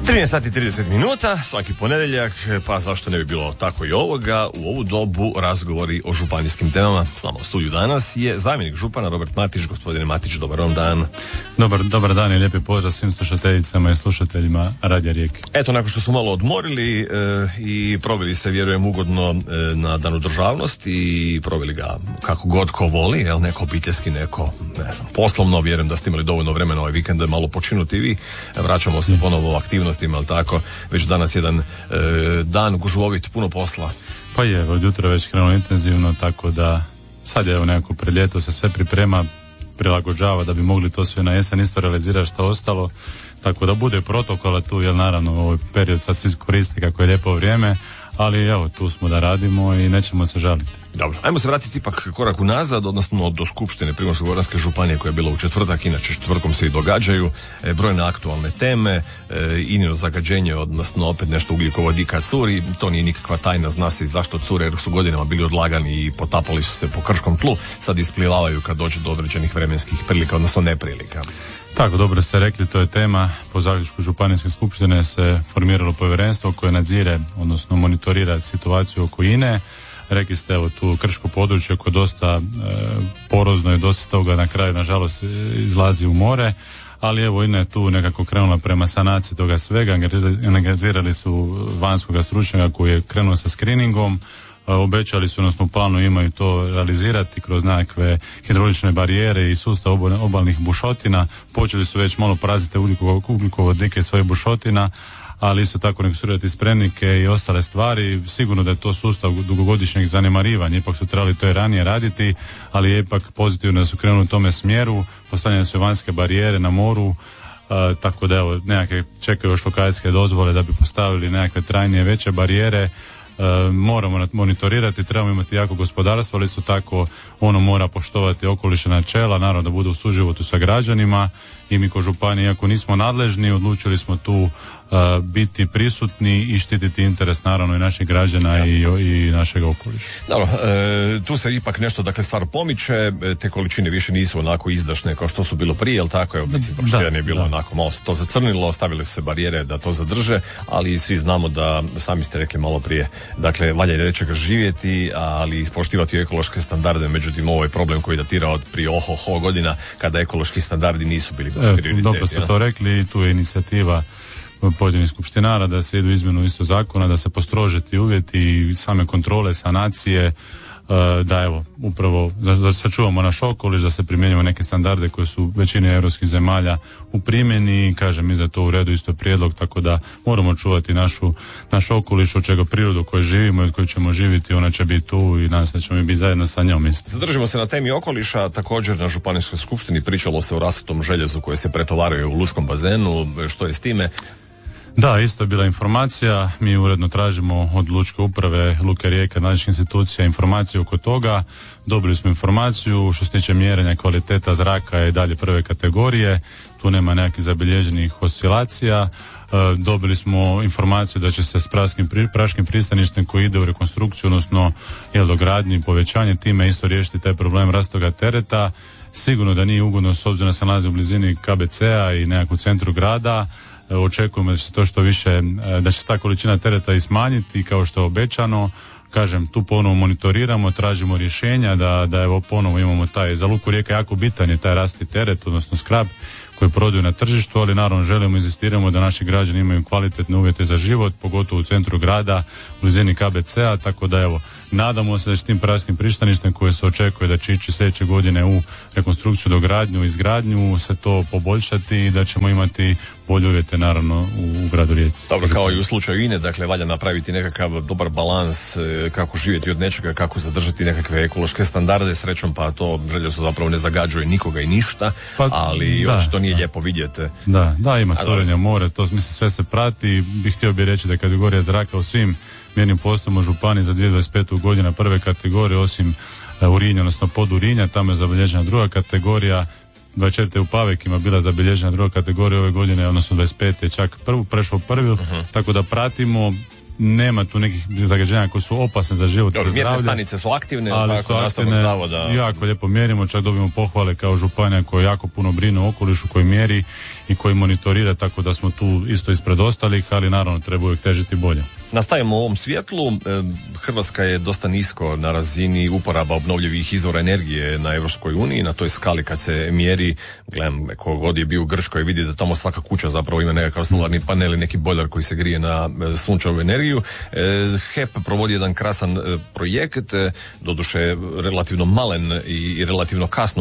13 sati 30 minuta, svaki ponedjeljak, pa zašto ne bi bilo tako i ovoga, u ovu dobu razgovori o županijskim temama. S nama u studiju danas je zamjenik župana Robert Matić. Gospodine Matić, dobar vam dan. Dobar dan i lijepi pozdrav svim slušateljicama i slušateljima Radija Rijeke. Eto, nakon što smo malo odmorili i proveli se, vjerujem, ugodno na Danu državnosti i proveli ga kako god ko voli, jel, neko obiteljski, neko, ne znam, poslovno, vjerujem da ste imali dovoljno vremena ovaj vikend da malo počinuti i vi. Vraćamo se ponovo u aktivnostima, ali tako, već danas jedan dan gužvovit, puno posla. Pa je, od jutra već krenulo intenzivno, tako da sad je evo nekako pred ljeto se sve priprema, prilagođava da bi mogli to sve na jesen isto realizirati što ostalo, tako da bude protokola tu, jer naravno ovaj period sad svi koristi kako je lijepo vrijeme, ali evo tu smo da radimo i nećemo se žaliti. Dobro, ajmo se vratiti ipak korak unazad, odnosno do Skupštine Primorsko-goranske županije koja je bila u četvrtak, inače četvrtkom se i događaju brojne aktualne teme, inino zagađenje, odnosno opet nešto ugljikovodika curi, to nije nikakva tajna, zna se i zašto cure, jer su godinama bili odlagani i potapali su se po krškom tlu, sad isplivavaju kad dođe do određenih vremenskih prilika, odnosno neprilika. Tako, dobro ste rekli, to je tema. Po zaključku županijske skupštine se formiralo povjerenstvo koje nadzire, odnosno monitorira situaciju oko INE. Rekli ste, evo tu krško područje koje je dosta porozno i dosta toga na kraju nažalost izlazi u more, ali evo INA je tu nekako krenula prema sanaciji toga svega, angažirali su vanjskoga stručnjaka koji je krenuo sa screeningom, obećali su, odnosno u planu imaju to realizirati kroz nekakve hidraulične barijere i sustav obalnih bušotina. Počeli su već malo praziti ugljikovodike svojih bušotina, ali isto tako registrirati spremnike i ostale stvari. Sigurno da je to sustav dugogodišnjeg zanemarivanja, ipak su trebali to i ranije raditi, ali je ipak pozitivno da su krenuli u tome smjeru, postavljene su vanjske barijere na moru, tako da evo nekakve čekaju još lokacijske dozvole da bi postavili nekakve trajnije veće barijere. Moramo monitorirati, trebamo imati jako gospodarstvo, ali isto tako ono mora poštovati okolišna načela, naravno da bude u suživotu sa građanima, i mi kao županija, iako nismo nadležni, odlučili smo tu biti prisutni i štititi interes naravno i naših građana i našeg okoliša. Dobro, tu se ipak nešto, dakle, stvar pomiče, te količine više nisu onako izdašne kao što su bilo prije, jel tako? Evo, mislim, proširanje je bilo onako malo to zacrnilo, stavili su se barijere da to zadrže, ali svi znamo da, sami ste rekli malo prije, dakle, valja nečega živjeti, ali poštivati ekološke standarde, međutim, ovo je problem koji datira od prije godina, kada ekološki standardi nisu bili prioriteti. Dobro ste to rekli, tu je inicijativa pojedinih skupštinara da se idu izmjenu isto zakona, da se postrože ti uvjeti i same kontrole, sanacije, da evo, upravo da sačuvamo naš okoliš, da se primjenjujemo neke standarde koje su većini europskih zemalja u primjeni. Kažem, mi za to u redu isto prijedlog, tako da moramo čuvati naš okoliš, od čega prirodu koju živimo i od koju ćemo živjeti, ona će biti tu i nadam se da ćemo biti zajedno sa njom. Zadržimo se na temi okoliša, također na županijskoj skupštini pričalo se o rasutom željezu koje se pretovaraju u lučkom bazenu, što je s time? Da, isto je bila informacija, mi uredno tražimo od Lučke uprave Luke Rijeka, nadležnih institucija, informaciju oko toga. Dobili smo informaciju, što se tiče mjerenja kvaliteta zraka je dalje prve kategorije, tu nema nekakvih zabilježenih oscilacija. Dobili smo informaciju da će se s praškim pristaništem koji ide u rekonstrukciju, odnosno dogradnju i povećanje, time isto riješiti taj problem rastoga tereta. Sigurno da nije ugodno s obzirom da se nalazi u blizini KBC-a i nekako centru grada. Očekujemo da će se to što više, da će se ta količina tereta i smanjiti kao što je obećano. Kažem, tu ponovo monitoriramo, tražimo rješenja da evo ponovo imamo taj, za Luku Rijeka jako bitan je taj rasti teret, odnosno skrab koji prodaju na tržištu, ali naravno želimo, inzistiramo da naši građani imaju kvalitetne uvjete za život, pogotovo u centru grada, u blizini KBC-a, tako da evo, nadamo se da će tim praškim pristaništem koje se očekuje da će ići sljedeće godine u rekonstrukciju, dogradnju, izgradnju, se to poboljšati i da ćemo imati bolje uvjete naravno u gradu Rijeci. Dobro, kao i u slučaju INE, dakle, valja napraviti nekakav dobar balans kako živjeti od nečega, kako zadržati nekakve ekološke standarde, srećom pa to željezo zapravo ne zagađuje nikoga i ništa, ali očito nije lijepo vidjeti. Da, ima curenja more, to mislim sve se prati. Htio bih reći da je kategorija zraka u svim mjernim postajama županiji za 2025. godina prve kategorije, osim Urinja, odnosno pod Urinja, tamo je zabilježena druga kategorija. 24. u Pavekima bila zabilježena druga kategorija ove godine, odnosno 25. čak prešlo prvi, tako da pratimo. nema tu nekih zagađenja koji su opasne za život i zdravlje. Mjerne stanice su aktivne, ali su aktivne, jako lijepo mjerimo, čak dobijemo pohvale kao županija koja jako puno brine o okolišu, koji mjeri i koji monitorira, tako da smo tu isto ispred ostalih, ali naravno treba uvijek težiti bolje. Nastavimo u ovom svjetlu. Hrvatska je dosta nisko na razini uporaba obnovljivih izvora energije na Europskoj uniji, na toj skali kad se mjeri, gledam, kogod je bio u Grčkoj vidi da tamo svaka kuća zapravo ima nekakav solarni panel i neki bojler koji se grije na sunčevu energiju. HEP provodi jedan krasan projekt, doduše relativno malen i relativno kasno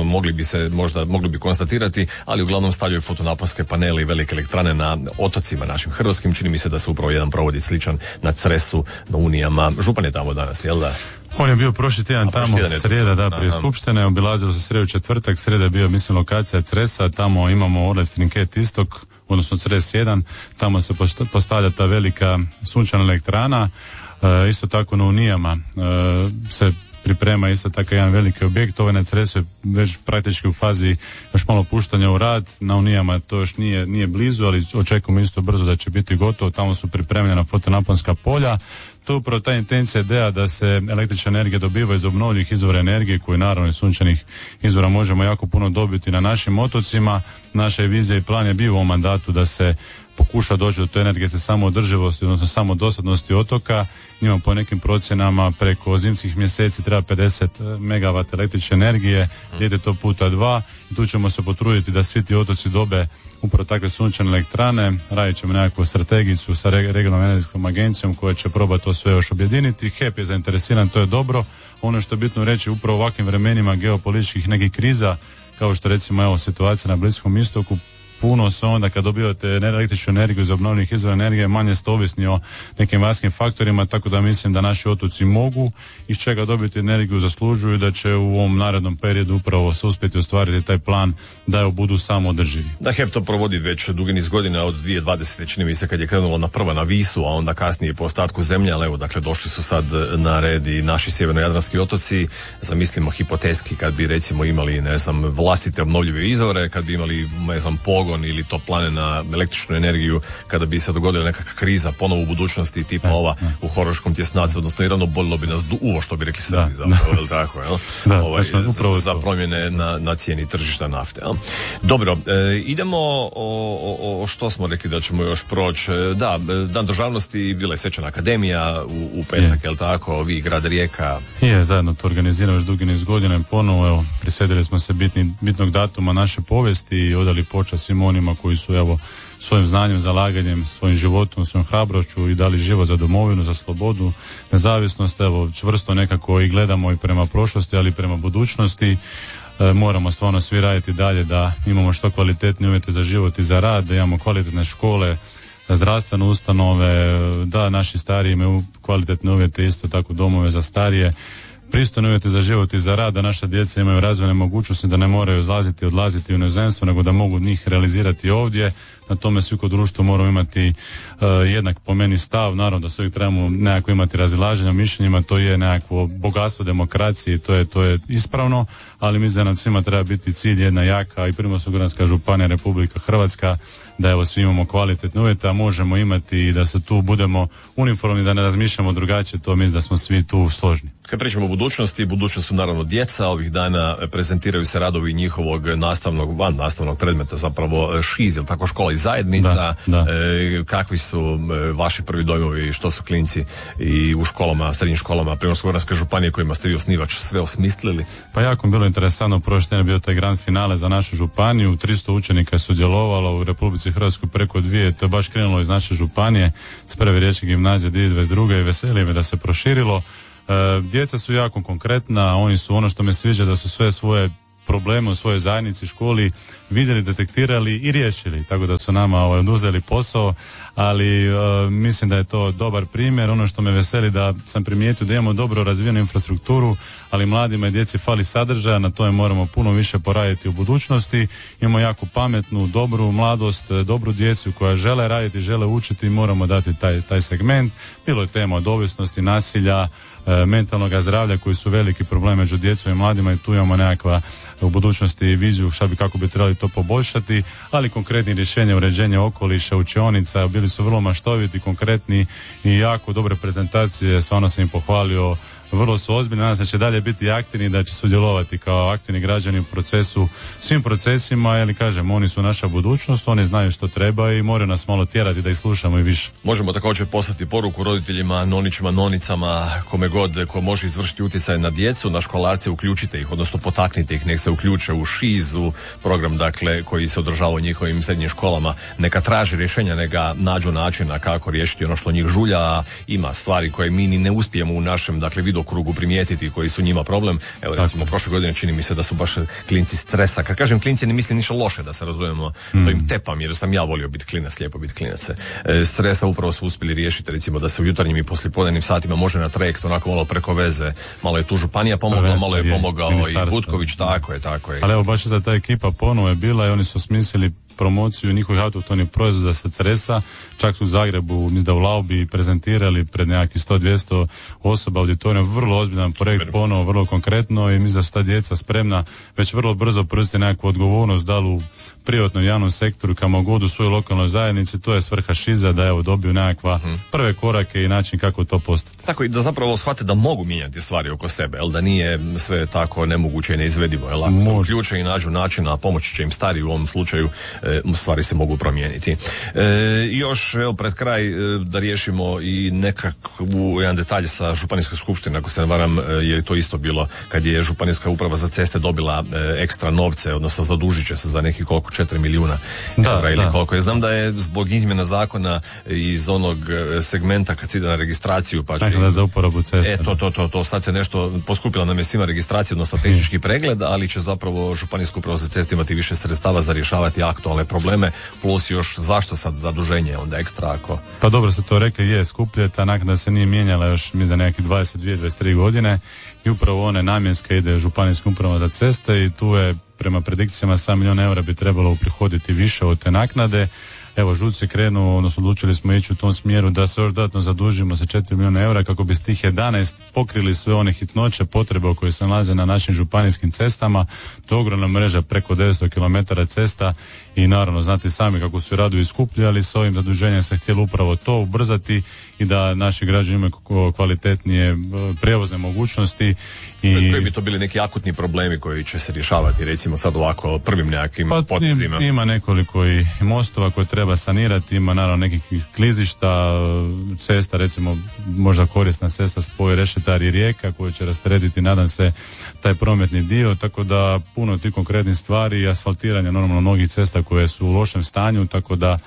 mogli bi konstatirati, ali uglavnom stavljaju fotonaponske panele i velike elektrane na otocima našim hrvatskim. Čini mi se da se upravo jedan provodi sličan na Cresu, na Unijama. Župan je tamo danas, jel da? On je bio prošli tjedan tamo, srijeda, prije skupštine, obilazilo se srijedu četvrtak, srijeda je bio, mislim, lokacija Cresa, tamo imamo Orles Trinket istok, odnosno Cres 1, tamo se postavlja ta velika sunčana elektrana, isto tako na Unijama se priprema isto tako jedan veliki objekt, ovaj na Cresu je već praktički u fazi još malo puštanja u rad, na Unijama to još nije blizu, ali očekujemo isto brzo da će biti gotovo, tamo su pripremljena fotonaponska polja. To je upravo ta intencija, ideja da se električna energija dobiva iz obnovljivih izvora energije, koji naravno iz sunčanih izvora možemo jako puno dobiti na našim otocima. Naša je vizija i plan je bio u ovom mandatu da se pokuša doći do te energetske samoodrživosti, odnosno samodostatnosti otoka. Njima po nekim procjenama preko zimskih mjeseci treba 50 MW električne energije, idete to puta 2 i tu ćemo se potruditi da svi ti otoci dobe upravo takve sunčane elektrane. Radit ćemo nekakvu strategicu sa regionalnom energetskom agencijom koja će probati to sve još objediniti. HEP je zainteresiran, to je dobro. Ono što je bitno reći, upravo u ovakvim vremenima geopolitičkih nekih kriza, kao što recimo evo situacija na Bliskom istoku, puno se onda kad dobivate električnu energiju iz obnovljivih izvora energije, manje ste ovisni o nekim vanjskim faktorima, tako da mislim da naši otoci mogu iz čega dobiti energiju, zaslužuju, da će u ovom narednom periodu upravo se uspjeti ostvariti taj plan da budu samo održivi. Da, HEP to provodi već dugi niz godina, od 2020. čini mi se kad je krenulo na Visu, a onda kasnije po ostatku zemlje, ali evo, dakle, došli su sad na red i naši sjevernojadranski otoci. Zamislimo hipotetski kad bi recimo imali, ne znam, vlastite obnovljive izvore, kad bi imali, ne znam, pogon ili toplane na električnu energiju, kada bi se dogodila nekakva kriza ponovo u budućnosti tipa ova u Horoškom tjesnacu, odnosno Iranu, bolilo bi nas uvo, što bi rekli Srbi, zapravo, je li tako, jel? Za promjene na cijeni tržišta nafte, jel? Dobro, idemo što smo rekli da ćemo još proći. Da, Dan državnosti, bila je svečana akademija u petak, jel tako, vi, grad Rijeka. Zajedno to organiziramo još dugi niz godina i ponovo, evo, prisjedili smo se bitnog datuma naše povijesti i odali počast svim onima koji su, evo, svojim znanjem, zalaganjem, svojim životom, svojom hrabrošću i dali život za domovinu, za slobodu, nezavisnost. Evo, čvrsto nekako i gledamo i prema prošlosti, ali i prema budućnosti. Moramo stvarno svi raditi dalje da imamo što kvalitetnije uvjete za život i za rad, da imamo kvalitetne škole, zdravstvene ustanove, da naši stariji imaju kvalitetne uvjete, isto tako domove za starije, pristojne uvjete za život i za rad, da naša djeca imaju razvojne mogućnosti, da ne moraju odlaziti u inozemstvo, nego da mogu njih realizirati ovdje. Na tome svi kod društva moramo imati jednak po meni stav, naravno da se uvijek trebamo nekako imati razilaženja mišljenjima, to je nekakvo bogatstvo demokracije, to je ispravno, ali mislim da nam svima treba biti cilj jedna jaka i Primorsko-goranska županija, Republika Hrvatska, da evo svi imamo kvalitetne uvjete, a možemo imati i da se tu budemo uniformni, da ne razmišljamo drugačije, to mislim da smo svi tu složni. Kad pričamo o budućnosti, budućnost su naravno djeca, ovih dana prezentiraju se radovi njihovog van nastavnog predmeta, zapravo ŠIZ, ili tako, škola i zajednica. Da. Kakvi su vaši prvi dojmovi, što su klinci i u školama, srednjim školama Primorsko-goranske županije kojima ste vi osnivač sve osmislili? Pa jako bilo interesantno, prošle tjedne bio taj grand finale za našu županiju, 300 učenika je sudjelovalo u Republici Hrvatskoj preko 2, to je baš krenulo iz naše županije, s prve riječke gimnazije 2022. i veseli me da se proširilo. Djeca su jako konkretna, oni su, ono što me sviđa, da su sve svoje probleme u svojoj zajednici, školi vidjeli, detektirali i riješili, tako da su nama oduzeli posao, ali mislim da je to dobar primjer. Ono što me veseli da sam primijetio da imamo dobro razvijenu infrastrukturu, ali mladima i djeci fali sadržaja, na tome moramo puno više poraditi u budućnosti. Imamo jako pametnu, dobru mladost, dobru djecu koja žele raditi, žele učiti, moramo dati taj segment. Bilo je tema od ovisnosti, nasilja, mentalnog zdravlja koji su veliki problem među djecom i mladima i tu imamo nekakva u budućnosti viziju kako bi trebali to poboljšati, ali konkretni rješenja uređenja okoliša, učionica bili su vrlo maštoviti, konkretni i jako dobre prezentacije, stvarno sam im pohvalio, vrlo su ozbiljni, nadam se da će dalje biti aktivni, da će sudjelovati kao aktivni građani u procesu, svim procesima, ali kažem, oni su naša budućnost, oni znaju što treba i moraju nas malo tjerati da ih slušamo i više. Možemo također poslati poruku roditeljima, nonićima, nonicama, kome god ko može izvršiti utjecaj na djecu, na školarce, uključite ih, odnosno potaknite ih, nek se uključe u ŠIZ, u program dakle koji se održava u njihovim srednjim školama, neka traži rješenja, neka nađu načina kako riješiti ono što njih žulja, a ima stvari koje mi ni ne uspijemo u našem dakle vidokrugu primijetiti koji su njima problem. Evo recimo prošle godine čini mi se da su baš klinci stresa. Kad kažem klinci ne mislim ništa loše, da se razumemo, to im tepam jer sam ja volio biti klinac, lijepo biti klinac. Stresa upravo su uspjeli riješiti recimo da se u jutarnjim i poslijepodnevnim satima može na trajekt onako malo preko veze, malo je tu županija pomogla, malo je pomogao i Butković, tako je. Ali evo baš za ta ekipa ponovo je bila i oni su smislili promociju njihovih autohtonih proizvoda sa Cresa, čak su u Zagrebu, mislim da u Laubi prezentirali pred nekakvih 100-200 osoba auditorijom, vrlo ozbiljan projekt, ponovo vrlo konkretno i mislim da su ta djeca spremna već vrlo brzo preuzeti nekakvu odgovornost, da li u privatnom javnom sektoru, kamo god u svojoj lokalnoj zajednici, to je svrha ŠIZ-a da evo dobiju nekakva prve korake i način kako to postati. Tako i da zapravo shvate da mogu mijenjati stvari oko sebe, da nije sve tako nemoguće i neizvedivo, ako se uključe i nađu način, a pomoći će im stari u ovom slučaju, stvari se mogu promijeniti. Još evo pred kraj da riješimo i nekakvu jedan detalj sa Županijske skupštine, ako se ne varam, je to isto bilo kad je Županijska uprava za ceste dobila ekstra novce, odnosno zadužit će se za neki koliko 4 milijuna eura ili koliko. Ja znam da je zbog izmjena zakona iz onog segmenta kad se ide na registraciju pa će... Dakle, za uporabu ceste. To sad se nešto poskupila nam je svima registracija, odnosno tehnički pregled, ali će zapravo Županijska uprava za ceste imati više sredstava za rješavati aktualne probleme, plus još zašto sad zaduženje onda ekstra ako... Pa dobro ste to rekli, je skuplje, ta naknada se nije mijenjala još mi za nekih 22-23 godine i upravo one namjenske ide Županijskom upravom za ceste i tu je prema predikcijama 7 milijuna eura bi trebalo uprihoditi više od te naknade. Evo, ŽUC je krenuo, odnosno odlučili smo ići u tom smjeru da se još dodatno zadužimo sa 4 milijuna eura kako bi s tih 11 pokrili sve one hitnoće, potrebe koje se nalaze na našim županijskim cestama. To je ogromna mreža, preko 900 km cesta i naravno znate sami kako su radovi skuplji, ali s ovim zaduženjem se htjelo upravo to ubrzati i da naši građani imaju kvalitetnije prijevozne mogućnosti. Koji bi to bili neki akutni problemi koji će se rješavati recimo sad ovako prvim nekakvim potezima? Ima nekoliko i mostova koje treba sanirati, ima naravno nekih klizišta, cesta recimo možda korisna cesta spoj Rešetar i Rijeka koja će rasteretiti nadam se taj prometni dio, tako da puno tih konkretnih stvari i asfaltiranja normalno mnogih cesta koje su u lošem stanju, tako da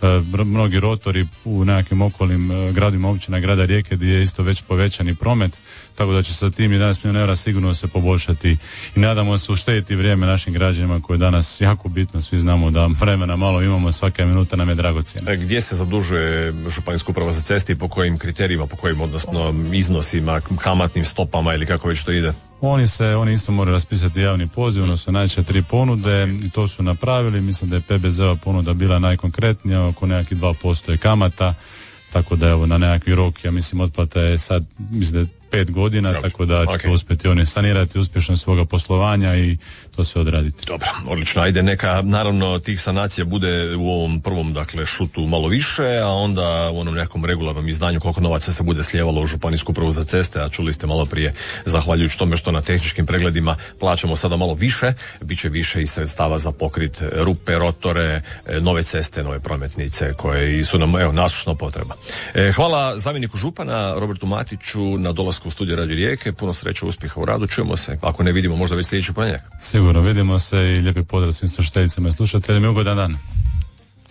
mnogi rotori u nekakvim okolnim gradima općina grada Rijeke gdje je isto već povećani promet, tako da će sa tim 11 milijuna eura sigurno se poboljšati i nadamo se uštediti vrijeme našim građanima koje je danas jako bitno, svi znamo da vremena malo imamo, svaka minuta nam je dragocjena. Gdje se zadužuje Županijska uprava za ceste i po kojim kriterijima, po kojim odnosno iznosima, kamatnim stopama ili kako već to ide? Oni isto moraju raspisati javni poziv, odnosno najčešće 3 ponude i to su napravili, mislim da je PBZ-ova ponuda bila najkonkretnija, oko nekakvih 2% je kamata, tako da evo na nekakvi rok, ja mislim otplata je sad, mislim da je 5 godina, tako da će uspjeti oni sanirati uspješno svoga poslovanja i to sve odraditi. Dobro, odlično. Ajde, neka naravno tih sanacija bude u ovom prvom dakle šutu malo više, a onda u onom nekom regularnom izdanju koliko novaca se bude slijevalo u Županijsku upravu za ceste, a čuli ste malo prije zahvaljujući tome što na tehničkim pregledima plaćamo sada malo više, bit će više i sredstava za pokrit rupe, rotore, nove ceste, nove prometnice koje su nam nasušno potreba. Hvala zamjeniku župana Robertu Matiću na dolasku u studiju Radio Rijeke, puno sreće, uspjeha u radu, čujemo se, ako ne vidimo možda već sljedeći ponedjeljak. Sigurno, vidimo se i lijepi pozdrav svim slušateljicama i slušateljima i ugodan dan.